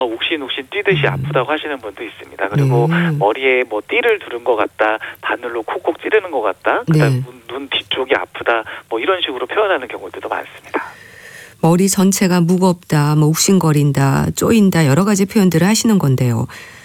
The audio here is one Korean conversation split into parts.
욱신욱신 뛰듯이 아프다고 하시는 분도 있습니다. 그리고 머리에 뭐 띠를 두른 것 같다, 바늘로 콕콕 찌르는 것 같다, 그다음 눈 뒤쪽이 아프다, 뭐 이런 식으로 표현하는 경우들도 많습니다. 머리 전체가 무겁다, 뭐 욱신거린다, 쪼인다 여러 가지 표현들을 하시는 건데요.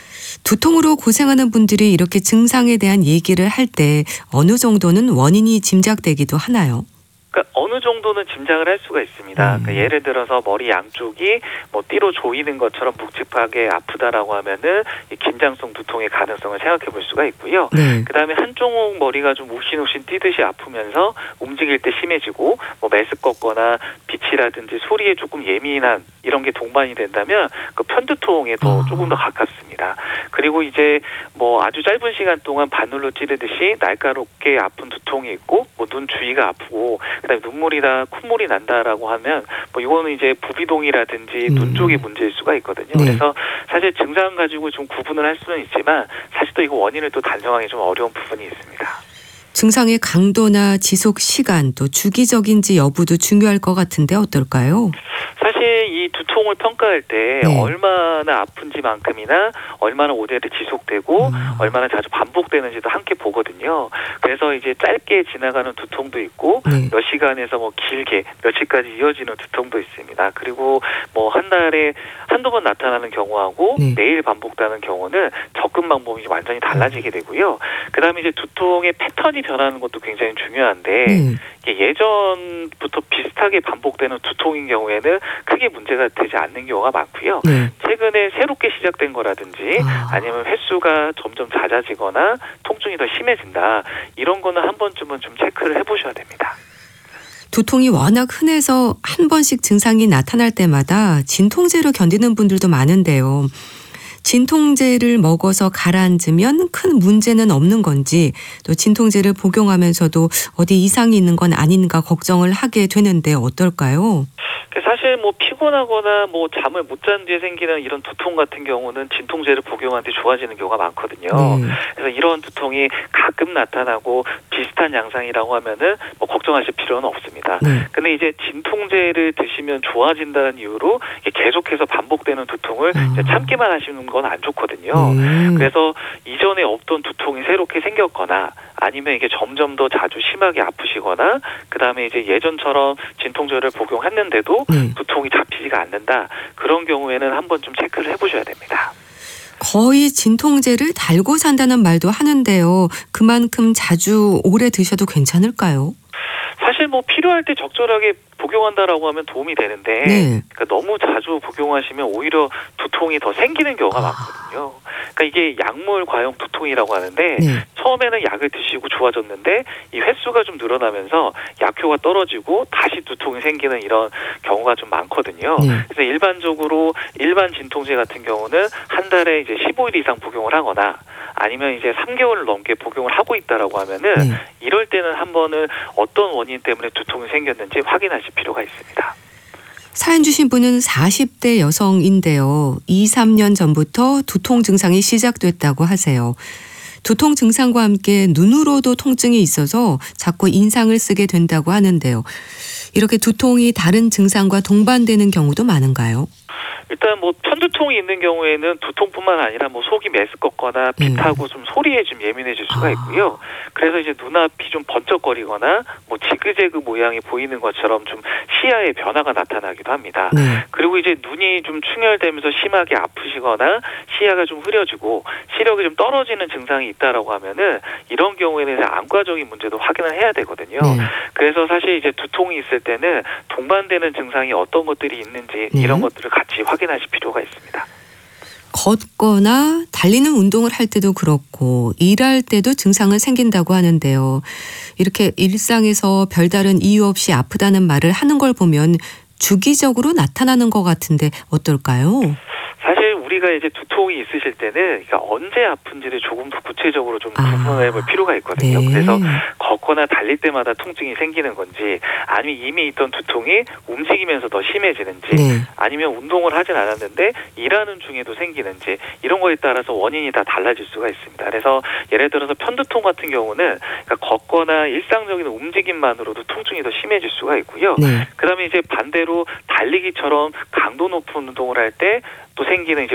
두통으로 고생하는 분들이 이렇게 증상에 대한 얘기를 할 때 어느 정도는 원인이 짐작되기도 하나요? 그러니까 어느 정도는 짐작을 할 수가 있습니다. 그러니까 예를 들어서 머리 양쪽이 뭐 띠로 조이는 것처럼 묵직하게 아프다라고 하면은 이 긴장성 두통의 가능성을 생각해 볼 수가 있고요. 그다음에 한쪽 머리가 좀 욱신욱신 뛰듯이 아프면서 움직일 때 심해지고 뭐 메스껍거나 빛이라든지 소리에 조금 예민한 이런 게 동반이 된다면 그 편두통에 조금 더 가깝습니다. 그리고 이제 뭐 아주 짧은 시간 동안 바늘로 찌르듯이 날카롭게 아픈 두통이 있고 뭐 눈 주위가 아프고 그다음에 눈물이나 콧물이 난다라고 하면 뭐 이거는 이제 부비동이라든지 눈 쪽이 문제일 수가 있거든요. 그래서 사실 증상 가지고 좀 구분을 할 수는 있지만 사실 또 이거 원인을 또 단정하기 좀 어려운 부분이 있습니다. 증상의 강도나 지속 시간 또 주기적인지 여부도 중요할 것 같은데 어떨까요? 사실 이 두통을 평가할 때 얼마나 아픈지만큼이나 얼마나 오래 지속되고 얼마나 자주 반복되는지도 함께 보거든요. 그래서 이제 짧게 지나가는 두통도 있고 몇 시간에서 뭐 길게 며칠까지 이어지는 두통도 있습니다. 그리고 뭐 한 달에 한두 번 나타나는 경우하고 매일 반복되는 경우는 접근 방법이 완전히 달라지게 되고요. 그다음에 이제 두통의 패턴이 변하는 것도 굉장히 중요한데 예전부터 비슷하게 반복되는 두통인 경우에는 크게 문제가 되지 않는 경우가 많고요. 최근에 새롭게 시작된 거라든지 아니면 횟수가 점점 잦아지거나 통증이 더 심해진다. 이런 거는 한 번쯤은 좀 체크를 해보셔야 됩니다. 두통이 워낙 흔해서 한 번씩 증상이 나타날 때마다 진통제로 견디는 분들도 많은데요. 진통제를 먹어서 가라앉으면 큰 문제는 없는 건지 또 진통제를 복용하면서도 어디 이상이 있는 건 아닌가 걱정을 하게 되는데 어떨까요? 사실 뭐 피곤하거나 뭐 잠을 못 잔 뒤에 생기는 이런 두통 같은 경우는 진통제를 복용할 때 좋아지는 경우가 많거든요. 그래서 이런 두통이 가끔 나타나고 비슷한 양상이라고 하면은 뭐 걱정하실 필요는 없습니다. 근데 이제 진통제를 드시면 좋아진다는 이유로 계속해서 반복되는 두통을 참기만 하시는 건 안 좋거든요. 그래서 이전에 없던 두통이 새롭게 생겼거나 아니면 이게 점점 더 자주 심하게 아프시거나 그다음에 이제 예전처럼 진통제를 복용했는데도 두통이 잡히지가 않는다. 그런 경우에는 한번 좀 체크를 해보셔야 됩니다. 거의 진통제를 달고 산다는 말도 하는데요. 그만큼 자주 오래 드셔도 괜찮을까요? 사실 뭐 필요할 때 적절하게 복용한다라고 하면 도움이 되는데 그러니까 너무 자주 복용하시면 오히려 두통이 더 생기는 경우가 많거든요. 그러니까 이게 약물 과용 두통이라고 하는데 처음에는 약을 드시고 좋아졌는데 이 횟수가 좀 늘어나면서 약효가 떨어지고 다시 두통이 생기는 이런 경우가 좀 많거든요. 그래서 일반적으로 일반 진통제 같은 경우는 한 달에 이제 15일 이상 복용을 하거나 아니면 이제 3개월을 넘게 복용을 하고 있다라고 하면은 이럴 때는 한 번은 어떤 원인 때문에 두통이 생겼는지 확인하실 필요가 있습니다. 사연 주신 분은 40대 여성인데요. 2, 3년 전부터 두통 증상이 시작됐다고 하세요. 두통 증상과 함께 눈으로도 통증이 있어서 자꾸 인상을 쓰게 된다고 하는데요. 이렇게 두통이 다른 증상과 동반되는 경우도 많은가요? 일단 뭐 편두통이 있는 경우에는 두통뿐만 아니라 뭐 속이 메스껍거나 빛하고 좀 소리에 좀 예민해질 수가 있고요. 그래서 이제 눈앞이 좀 번쩍거리거나 뭐 지그재그 모양이 보이는 것처럼 좀 시야의 변화가 나타나기도 합니다. 그리고 이제 눈이 좀 충혈되면서 심하게 아프시거나 시야가 좀 흐려지고 시력이 좀 떨어지는 증상이 있다라고 하면은 이런 경우에는 안과적인 문제도 확인을 해야 되거든요. 그래서 사실 이제 두통이 있을 때는 동반되는 증상이 어떤 것들이 있는지 이런 것들을 같이 확인하실 필요가 있습니다. 걷거나 달리는 운동을 할 때도 그렇고 일할 때도 증상은 생긴다고 하는데요. 이렇게 일상에서 별다른 이유 없이 아프다는 말을 하는 걸 보면 주기적으로 나타나는 것 같은데 어떨까요? 사실 우리가 이제 두통이 있으실 때는 그러니까 언제 아픈지를 조금 더 구체적으로 좀 구분해 볼 필요가 있거든요. 네. 그래서 걷거나 달릴 때마다 통증이 생기는 건지, 아니면 이미 있던 두통이 움직이면서 더 심해지는지, 네. 아니면 운동을 하진 않았는데 일하는 중에도 생기는지, 이런 거에 따라서 원인이 다 달라질 수가 있습니다. 그래서 예를 들어서 편두통 같은 경우는 그러니까 걷거나 일상적인 움직임만으로도 통증이 더 심해질 수가 있고요. 네. 그다음에 이제 반대로 달리기처럼 강도 높은 운동을 할 때 또 생기는 이제